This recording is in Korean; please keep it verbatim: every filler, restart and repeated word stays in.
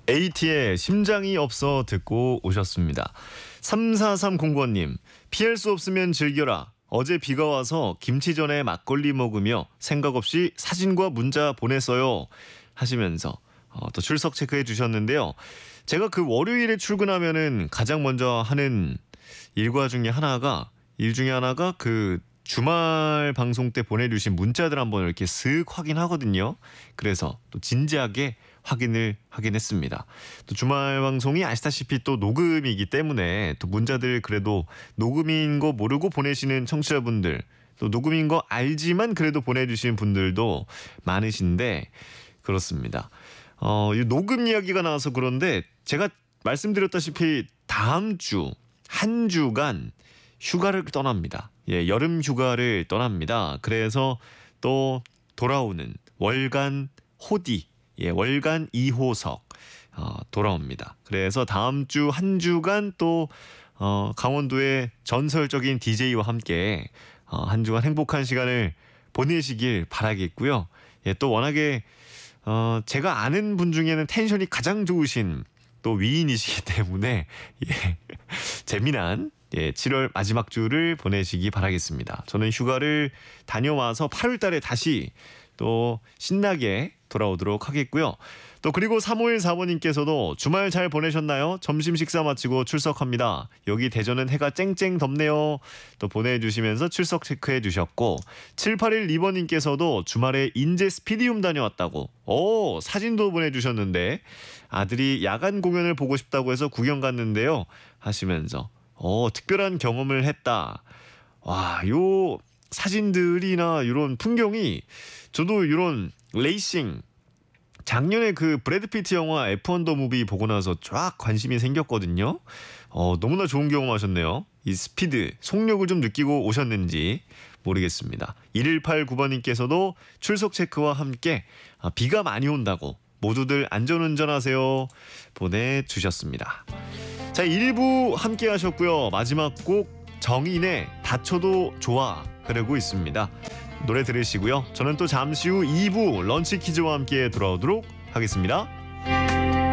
에이티의 심장이 없어 듣고 오셨습니다. 삼사삼공번님, 피할 수 없으면 즐겨라. 어제 비가 와서 김치전에 막걸리 먹으며 생각 없이 사진과 문자 보냈어요. 하시면서 어, 또 출석 체크해 주셨는데요. 제가 그 월요일에 출근하면은 가장 먼저 하는 일과 중에 하나가 일 중에 하나가 그 주말 방송 때 보내주신 문자들 한번 이렇게 쓱 확인하거든요. 그래서 또 진지하게 확인을 하긴 했습니다. 또 주말 방송이 아시다시피 또 녹음이기 때문에 또 문자들 그래도 녹음인 거 모르고 보내시는 청취자분들, 또 녹음인 거 알지만 그래도 보내주시는 분들도 많으신데 그렇습니다. 어, 이 녹음 이야기가 나와서 그런데 제가 말씀드렸다시피 다음 주 한 주간 휴가를 떠납니다. 예, 여름 휴가를 떠납니다. 그래서 또 돌아오는 월간 호디, 예, 월간 이호석 어, 돌아옵니다. 그래서 다음 주 한 주간 또 어, 강원도의 전설적인 디제이와 함께 어, 한 주간 행복한 시간을 보내시길 바라겠고요. 예, 또 워낙에 어, 제가 아는 분 중에는 텐션이 가장 좋으신 또 위인이시기 때문에 예, 재미난 예, 칠월 마지막 주를 보내시기 바라겠습니다. 저는 휴가를 다녀와서 팔월 달에 다시 또 신나게 돌아오도록 하겠고요. 또 그리고 삼오일사번님께서도 주말 잘 보내셨나요? 점심 식사 마치고 출석합니다. 여기 대전은 해가 쨍쨍 덥네요. 또 보내주시면서 출석 체크해 주셨고, 칠팔일이번님께서도 주말에 인제 스피디움 다녀왔다고 오 사진도 보내주셨는데 아들이 야간 공연을 보고 싶다고 해서 구경 갔는데요 하시면서 어 특별한 경험을 했다. 와, 요 사진들이나 이런 풍경이 저도 이런 레이싱 작년에 그 브래드 피트 영화 에프원 더 무비 보고 나서 쫙 관심이 생겼거든요. 어, 너무나 좋은 경험하셨네요. 이 스피드, 속력을 좀 느끼고 오셨는지 모르겠습니다. 일일팔구번님께서도 출석 체크와 함께 아, 비가 많이 온다고 모두들 안전운전하세요 보내주셨습니다. 자, 일 부 함께 하셨고요. 마지막 곡 정인의 다쳐도 좋아 흐르고 있습니다. 노래 들으시고요. 저는 또 잠시 후 이 부 런치 퀴즈와 함께 돌아오도록 하겠습니다.